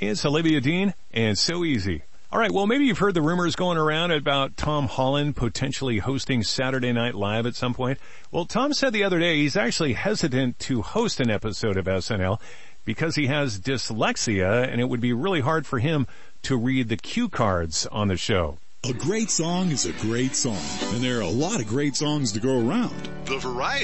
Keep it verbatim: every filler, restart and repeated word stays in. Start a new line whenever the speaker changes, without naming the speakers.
It's Olivia Dean and So Easy. All right, well, maybe you've heard the rumors going around about Tom Holland potentially hosting Saturday Night Live at some point. Well, Tom said the other day he's actually hesitant to host an episode of S N L because he has dyslexia, and it would be really hard for him to read the cue cards on the show.
A great song is a great song, and there are a lot of great songs to go around.
The variety